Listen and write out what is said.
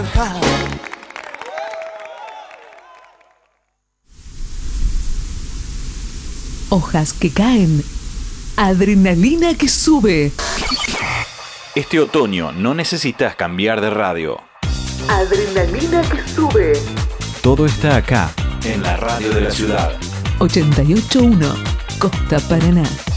Hojas que caen, adrenalina que sube. Este otoño no necesitas cambiar de radio. Adrenalina que sube. Todo está acá, en la radio de la ciudad. 88.1 Costa Paraná.